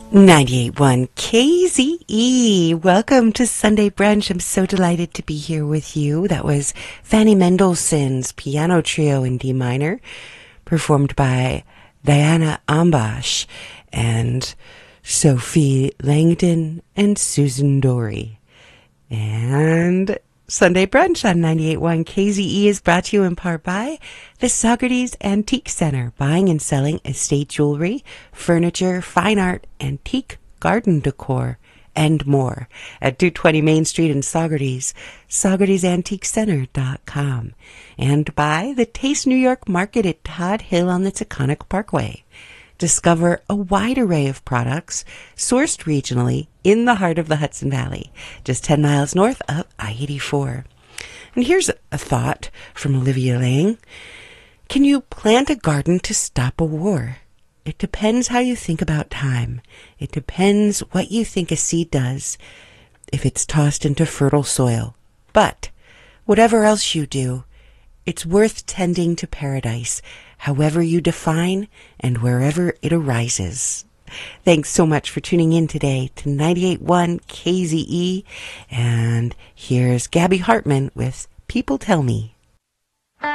98.1 KZE. Welcome to Sunday Brunch. I'm so delighted to be here with you. That was Fanny Mendelssohn's Piano Trio in D minor, performed by Diana Ambash and Sophie Langdon and Susan Dory. And Sunday Brunch on 98.1 KZE is brought to you in part by the Saugerties Antique Center, buying and selling estate jewelry, furniture, fine art, antique, garden decor, and more at 220 Main Street in Saugerties, SaugertiesAntiqueCenter.com, and by the Taste New York Market at Todd Hill on the Taconic Parkway. Discover a wide array of products sourced regionally in the heart of the Hudson Valley, just 10 miles north of I-84. And here's a thought from Olivia Lang. Can you plant a garden to stop a war? It depends how you think about time. It depends what you think a seed does if it's tossed into fertile soil. But whatever else you do, it's worth tending to paradise, however you define and wherever it arises. Thanks so much for tuning in today to 98.1 KZE. And here's Gabby Hartman with People Tell Me.